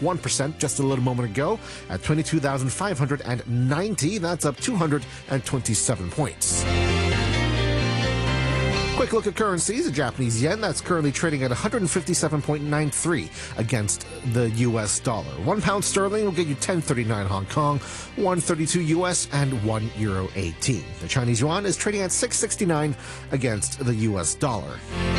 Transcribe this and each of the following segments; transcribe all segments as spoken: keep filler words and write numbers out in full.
one percent just a little moment ago at twenty-two thousand five hundred ninety. That's up two hundred twenty-seven points. Quick look at currencies. The Japanese yen, that's currently trading at one fifty-seven point nine three against the U S dollar. One pound sterling will get you ten thirty-nine Hong Kong, one thirty-two U S, and one euro eighteen. The Chinese yuan is trading at six sixty-nine against the U S dollar.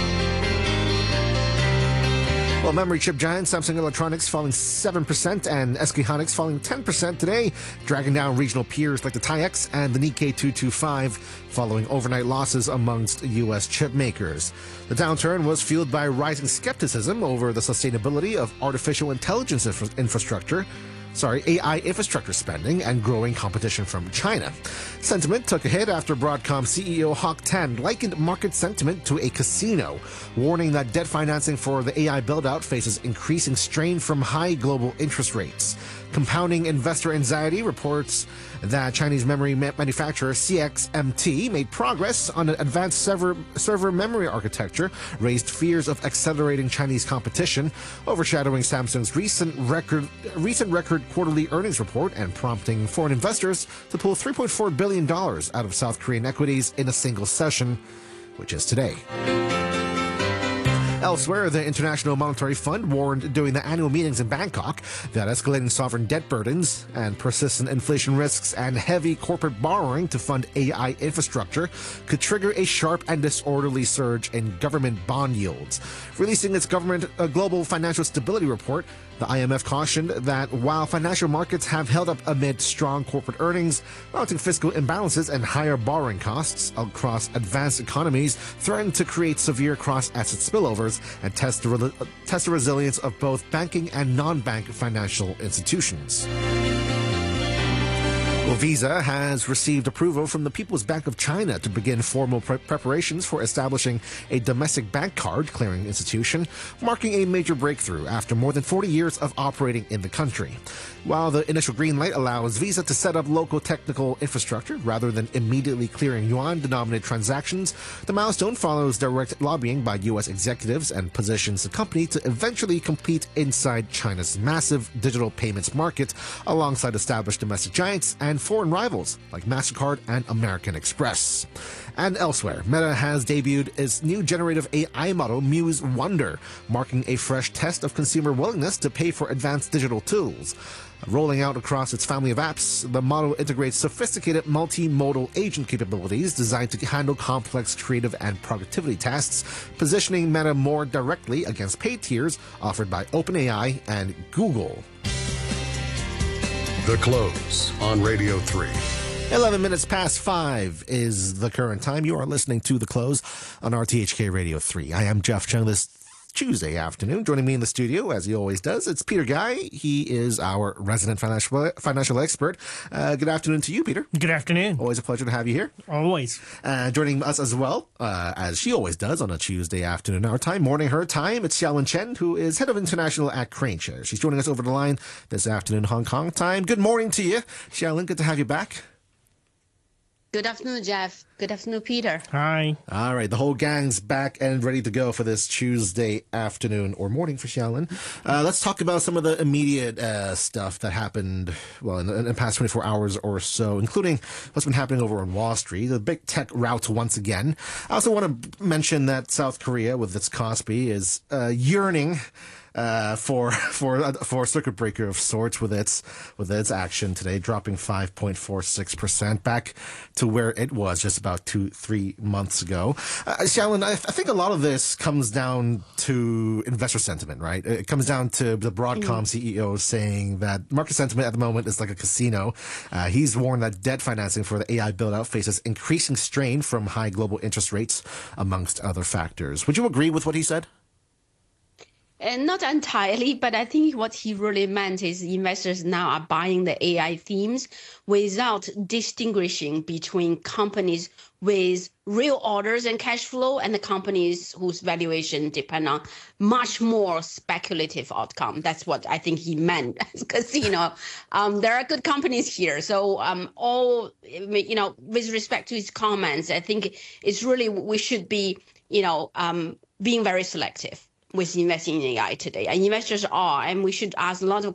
Well, memory chip giant Samsung Electronics falling seven percent and S K Hynix falling ten percent today, dragging down regional peers like the TAIEX and the Nikkei two twenty-five following overnight losses amongst U S chip makers. The downturn was fueled by rising skepticism over the sustainability of artificial intelligence infra- infrastructure. Sorry, A I infrastructure spending and growing competition from China. Sentiment took a hit after Broadcom C E O Hock Tan likened market sentiment to a casino, warning that debt financing for the A I build-out faces increasing strain from high global interest rates. Compounding investor anxiety, reports that Chinese memory ma- manufacturer C X M T made progress on an advanced server, server memory architecture, raised fears of accelerating Chinese competition, overshadowing Samsung's recent record recent record quarterly earnings report and prompting foreign investors to pull three point four billion dollars out of South Korean equities in a single session, which is today. Elsewhere, the International Monetary Fund warned during the annual meetings in Bangkok that escalating sovereign debt burdens and persistent inflation risks and heavy corporate borrowing to fund A I infrastructure could trigger a sharp and disorderly surge in government bond yields. Releasing its government uh, global financial stability report, the I M F cautioned that while financial markets have held up amid strong corporate earnings, mounting fiscal imbalances and higher borrowing costs across advanced economies threaten to create severe cross-asset spillovers and test the, re- test the resilience of both banking and non-bank financial institutions. Well, Visa has received approval from the People's Bank of China to begin formal pre- preparations for establishing a domestic bank card clearing institution, marking a major breakthrough after more than forty years of operating in the country. While the initial green light allows Visa to set up local technical infrastructure rather than immediately clearing yuan-denominated transactions, the milestone follows direct lobbying by U S executives and positions the company to eventually compete inside China's massive digital payments market alongside established domestic giants and foreign rivals like MasterCard and American Express. And elsewhere, Meta has debuted its new generative A I model, Muse Wonder, marking a fresh test of consumer willingness to pay for advanced digital tools. Rolling out across its family of apps, the model integrates sophisticated multimodal agent capabilities designed to handle complex creative and productivity tasks, positioning Meta more directly against paid tiers offered by OpenAI and Google. The Close on Radio three. eleven minutes past five is the current time. You are listening to The Close on R T H K Radio three. I am Jeff Chung this Tuesday afternoon. Joining me in the studio, as he always does, it's Peter Guy. He is our resident financial financial expert. Uh, good afternoon to you, Peter. Good afternoon. Always a pleasure to have you here. Always. Uh, joining us as well, uh, as she always does on a Tuesday afternoon, our time, morning her time, it's Xiaolin Chen, who is head of international at CraneShares. She's joining us over the line this afternoon, Hong Kong time. Good morning to you, Xiaolin. Good to have you back. Good afternoon, Jeff. Good afternoon, Peter. Hi. All right, the whole gang's back and ready to go for this Tuesday afternoon or morning for Xiaolin. Uh, let's talk about some of the immediate uh, stuff that happened, well, in the, in the past twenty-four hours or so, including what's been happening over on Wall Street, the big tech rout once again. I also want to mention that South Korea, with its Kospi, is uh, yearning Uh, for for uh, for a circuit breaker of sorts with its with its action today, dropping five point four six percent back to where it was just about two three months ago. Uh, Xiaolin, I, I think a lot of this comes down to investor sentiment, right? It comes down to the Broadcom mm. C E O saying that market sentiment at the moment is like a casino. Uh, he's warned that debt financing for the A I build-out faces increasing strain from high global interest rates, amongst other factors. Would you agree with what he said? And not entirely, but I think what he really meant is investors now are buying the A I themes without distinguishing between companies with real orders and cash flow and the companies whose valuation depend on much more speculative outcome. That's what I think he meant. Because, you know, um, there are good companies here. So um, all, you know, with respect to his comments, I think it's really, we should be, you know, um, being very selective with investing in A I today. And investors are, and we should ask a lot of